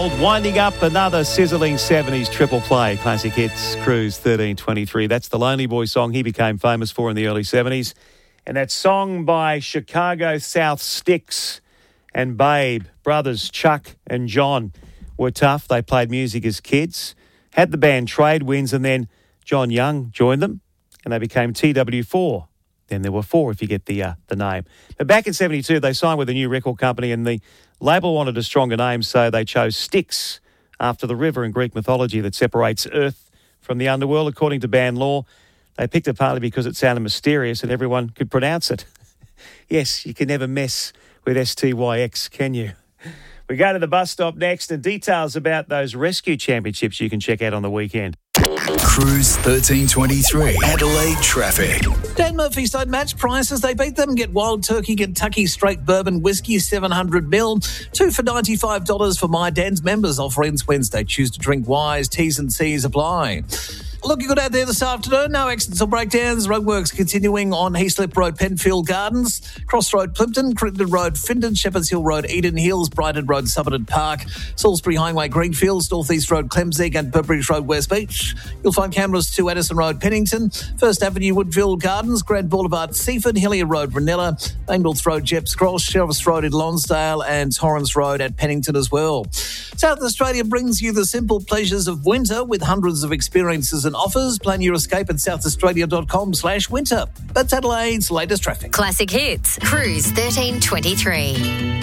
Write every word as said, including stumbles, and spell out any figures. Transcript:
Gold, winding up another sizzling seventies triple play. Classic Hits, Cruise thirteen twenty-three. That's the Lonely Boy song he became famous for in the early seventies. And that song by Chicago South Styx and Babe, brothers Chuck and John, were tough. They played music as kids, had the band trade wins, and then John Young joined them, and they became T W four. Then there were four, if you get the uh, the name. But back in seventy-two, they signed with a new record company, and the label wanted a stronger name, so they chose Styx, after the river in Greek mythology that separates Earth from the underworld. According to band law, they picked it partly because it sounded mysterious and everyone could pronounce it. Yes, you can never mess with S T Y X, can you? We go to the bus stop next, and details about those rescue championships you can check out on the weekend. Cruise thirteen twenty-three, Adelaide traffic. Dan Murphy's don't match prices. They beat them. Get Wild Turkey Kentucky Straight Bourbon Whiskey, seven hundred mil. Two for ninety-five dollars for My Dan's members. Offer ends Wednesday. Choose to drink wise. T's and C's apply. Looking good out there this afternoon. No accidents or breakdowns. Roadworks continuing on Heaslip Road, Penfield Gardens, Cross Road, Plimpton, Crittenden Road, Findon, Shepherds Hill Road, Eden Hills, Brighton Road, Somerton Park, Salisbury Highway, Greenfields, North East Road, Clemzig and Burbridge Road, West Beach. You'll find cameras to Addison Road, Pennington, First Avenue, Woodville Gardens, Grand Boulevard, Seaford, Hillier Road, Ranella, Bainbridge Road, Jeps Cross, Sheriffs Road in Lonsdale and Torrance Road at Pennington as well. South Australia brings you the simple pleasures of winter with hundreds of experiences and offers. Plan your escape at southaustralia.com slash winter. That's Adelaide's latest traffic. Classic Hits, Cruise thirteen twenty-three.